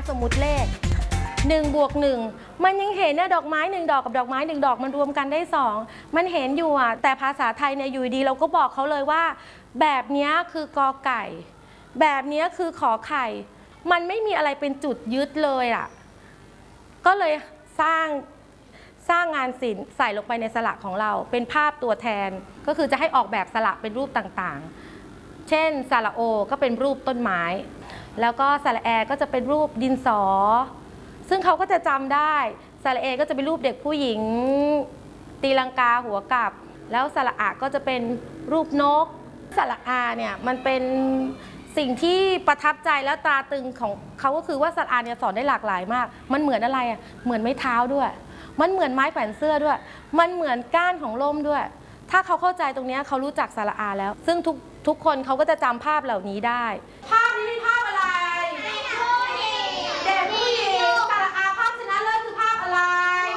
สมมุติเลข1 บวก 1มันยังเห็นนะดอกไม้1 ดอกกับดอกไม้1 ดอกมันรวมกันได้2มันเห็นอยู่อ่ะแต่ภาษาไทยเนี่ยอยู่ดีเราก็บอกเขาเลยว่าแบบนี้คือกอไก่แบบนี้คือขอไข่มันไม่มีอะไรเป็นจุดยึดเลยอ่ะก็เลยสร้างงานศิลป์ใส่ลงไปในสระของเราเป็นภาพตัวแทนก็คือจะให้ออกแบบสระเป็นรูปต่างๆเช่นสระโอก็เป็นรูปต้นไม้แล้วก็สระแอก็จะเป็นรูปดินสอซึ่งเขาก็จะจำได้สระเอก็จะเป็นรูปเด็กผู้หญิงตีลังกาหัวกลับแล้วสระอะก็จะเป็นรูปนกสระอาเนี่ยมันเป็นสิ่งที่ประทับใจและตราตรึงของเขาก็คือว่าสระอาเนี่ยสอนได้หลากหลายมากมันเหมือนอะไรอ่ะเหมือนไม้เท้าด้วยมันเหมือนไม้แขวนเสื้อด้วยมันเหมือนก้านของร่มด้วยถ้าเขาเข้าใจตรงนี้เขารู้จักสระอาแล้วซึ่งทุกคนเขาก็จะจำภาพเหล่านี้ได้ภาพนี้เป็นภาพอะไรเด็กผู้หญิงสระอาภาพชนะเลิศคือภาพอะไร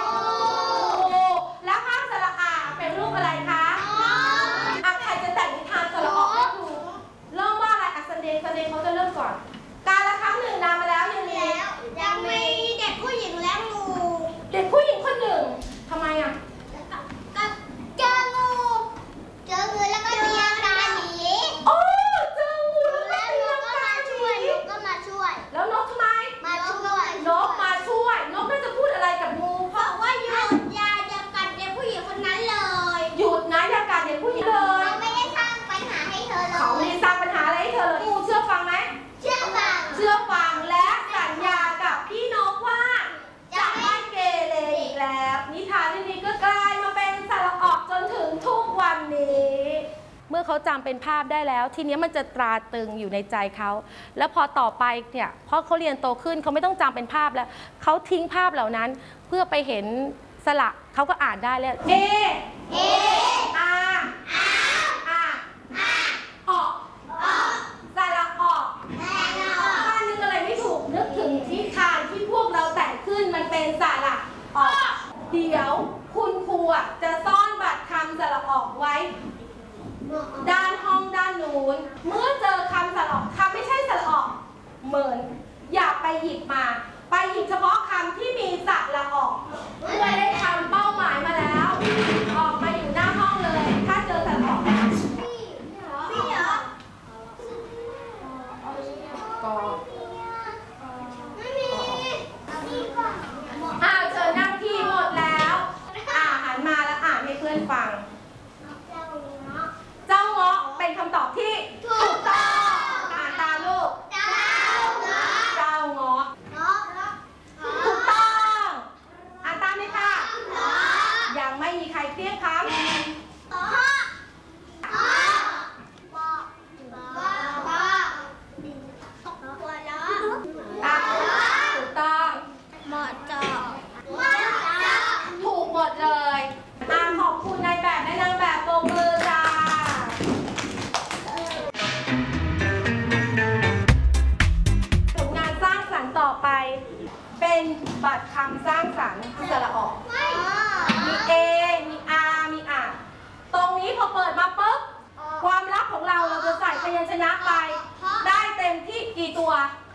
แล้วภาพสระอาเป็นรูปอะไรคะใครจะแต่งนิทานสระออกให้ครูเริ่มว่าอะไรซันเดย์เขาจะเริ่มก่อนการละครั้งหนึ่งนานมาแล้วยังมีเด็กผู้หญิงและงูเด็กผู้หญิงคนหนึ่งทำไมอ่ะเจองูแล้วก็ตีลังกาหนีโอ้เจองูแล้วตีลังกาหนีก็มาช่วยแล้วนกทำไมมาช่วยนกมาช่วยนกน่าจะพูดอะไรกับงูเพราะว่าหยุดอย่ากัดเด็กผู้หญิงคนนั้นเลยหยุดนะอย่ากัดเด็กผู้หญิงเลยเขาไม่ได้สร้างปัญหาให้เธอเลยเขาไม่ได้สร้างปัญหาอะไรให้เธอเลยงูเชื่อฟังไหมเชื่อฟังและสัญญากับพี่นกว่าจะไม่เกเรอีกแล้วนิทานเรื่องนี้ก็กลายมาเป็นสระออกจนถึงทุกวันนี้เมื่อเขาจำเป็นภาพได้แล้วทีนี้มันจะตราตรึงอยู่ในใจเขาแล้วพอต่อไปเนี่ยพอเขาเรียนโตขึ้นเขาไม่ต้องจำเป็นภาพแล้วเขาทิ้งภาพเหล่านั้นเพื่อไปเห็นสระเขาก็อ่านได้แล้วเออาออกสระออกถ้านึกอะไรไม่ถูกนึกถึงนิทานที่พวกเราแต่งขึ้นมันเป็นสระออกเดี๋ยวคุณครูจะซ่อนบัตรคำสระออกไว้ด้านห้องด้านนู้นเมื่อเจอคำสระออกคำไม่ใช่สระออกเหมือนอย่าไปหยิบมาไปหยิบเฉพาะคำที่มีสระออกเมื่อได้คำเป้าหมายมาแล้วออกมาอยู่หน้าห้องเลยถ้าเจอสระออกพี่เหรอก็ไม่มีเชิญนั่งที่หมดแล้วหันมาแล้วอ่านให้เพื่อนฟังเจ้าเงาะเป็นคำตอบที่ถูกต้องอ่านตามลูกเจ้าเงาะถูกต้องอ่านตามเลยค่ะยังไม่มีใครเพี้ยงคำถูกต้องถูกหมดเลยขอบคุณนายแบบและนางแบบปรบมือจ้าผลงานสร้างสรรค์ต่อไปเป็นบัตรคำสร้างสรรค์สระออกมีเอมีอามีอ่ะตรงนี้พอเปิดมาปุ๊บความลับของเราจะใส่พยัญชนะไปได้เต็มที่กี่ตัว